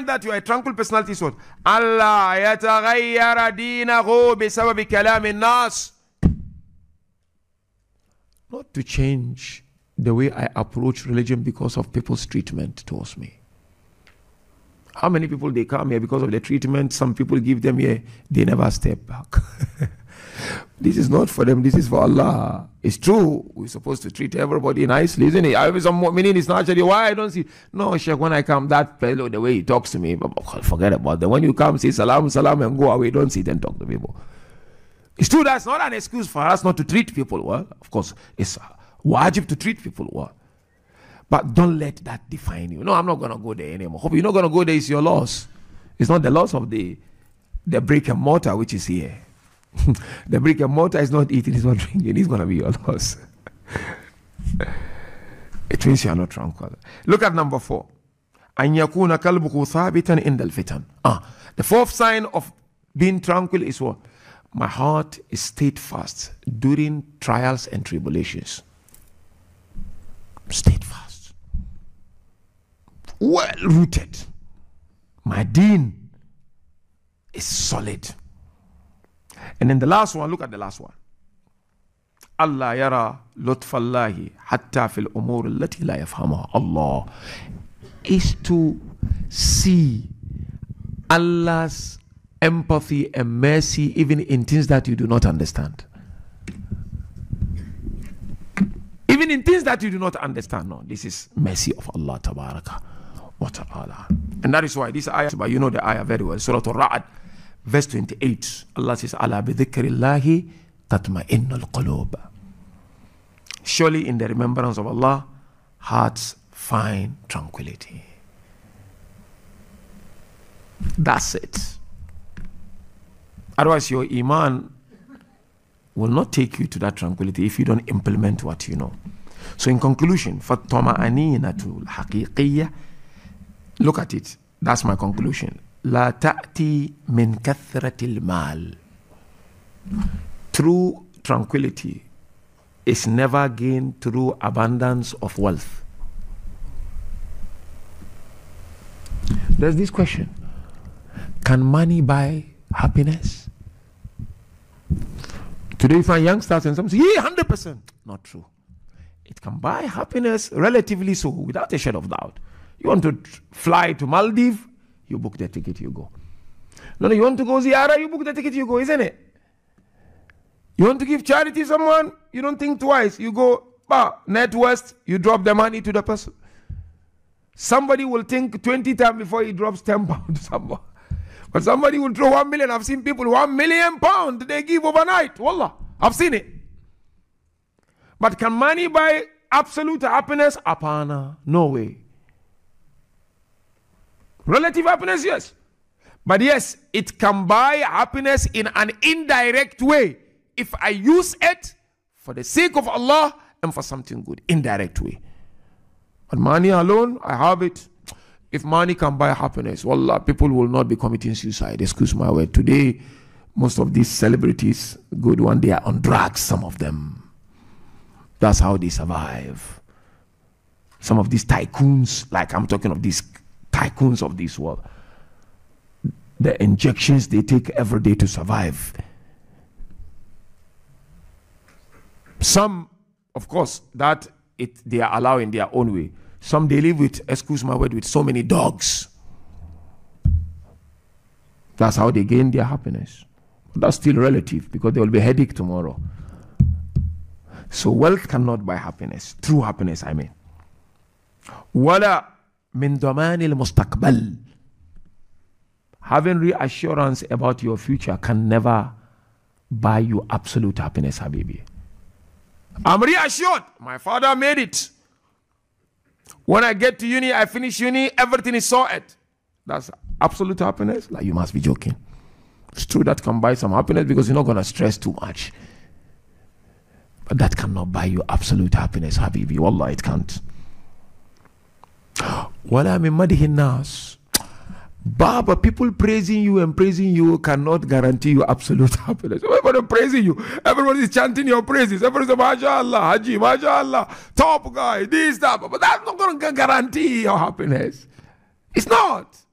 that you are a tranquil personality is what? Allah yataghayyara dinahu bisababi kalami nas. Not to change the way I approach religion because of people's treatment towards me. How many people they come here because of the treatment? Some people give them here, they never step back. This is not for them, this is for Allah. It's true, we're supposed to treat everybody nicely, isn't it? I have some meaning is not actually why I don't see. No, Sheikh, when I come, that fellow, the way he talks to me, forget about that. When you come, say salam, salam, and go away, don't sit and talk to people. It's true, that's not an excuse for us not to treat people well. Of course, it's wajib to treat people well. But don't let that define you. No, I'm not going to go there anymore. Hope you're not going to go there, it's your loss. It's not the loss of the brick and mortar which is here. The brick and mortar is not eating, it's not drinking, it's going to be your loss. It means you are not tranquil. Look at number 4. أن يكون قلبك ثابتا عند الفتن. The fourth sign of being tranquil is what? My heart is steadfast during trials and tribulations. Steadfast. Well rooted. My deen is solid. And then the last one, look at the last one. Allah yara lutfallahi hatta fil umur allati la yafhamaha. Allah is to see Allah's empathy and mercy even in things that you do not understand. Even in things that you do not understand. No, this is mercy of Allah tabaraka wa ta'ala. And that is why this ayah, but you know the ayah very well, Surah Al-Ra'd, verse 28, Allah says, Ala bi dhikrillahi tatma'innul qulub. Surely in the remembrance of Allah, hearts find tranquility. That's it. Otherwise, your iman will not take you to that tranquility if you don't implement what you know. So in conclusion, فَالطَّمَأَنِينَةُ الْحَقِيقِيَّةُ, look at it. That's my conclusion. لا تأتي من كثرة المال. True tranquility is never gained through abundance of wealth. There's this question. Can money buy happiness? Today you find youngsters and some say, yeah, 100%. Not true. It can buy happiness relatively so, without a shadow of doubt. You want to fly to Maldives, you book the ticket, you go. No, you want to go Ziyara, you book the ticket, you go, isn't it? You want to give charity to someone, you don't think twice. You go, NetWest, you drop the money to the person. Somebody will think 20 times before he drops 10 pounds to someone. But somebody will throw 1 million. I've seen people, 1 million pounds they give overnight. Wallah, I've seen it. But can money buy absolute happiness? Apana, no way. Relative happiness, yes. But yes, it can buy happiness in an indirect way. If I use it for the sake of Allah and for something good, indirect way. But money alone, I have it. If money can buy happiness, wallah, people will not be committing suicide. Excuse my word. Today, most of these celebrities, good one, they are on drugs, some of them. That's how they survive. Some of these tycoons, like I'm talking of these tycoons of this world, the injections they take every day to survive. Some, of course, that they are allowed in their own way. Some they live with, excuse my word, with so many dogs. That's how they gain their happiness. But that's still relative because there will be a headache tomorrow. So wealth cannot buy happiness. True happiness, I mean. Wala min damani al-mustaqbal. Having reassurance about your future can never buy you absolute happiness, Habibi. I'm reassured. My father made it. When I get to uni, I finish uni, everything is sorted. That's absolute happiness? Like, you must be joking. It's true that can buy some happiness because you're not going to stress too much. But that cannot buy you absolute happiness, Habibi. Wallah, it can't. Wala min madihin nas. Baba, people praising you and praising you cannot guarantee you absolute happiness. Everybody praising you. Everybody is chanting your praises. Everybody is MashaAllah, Haji, MashaAllah, top guy, this, that. But that's not going to guarantee your happiness. It's not.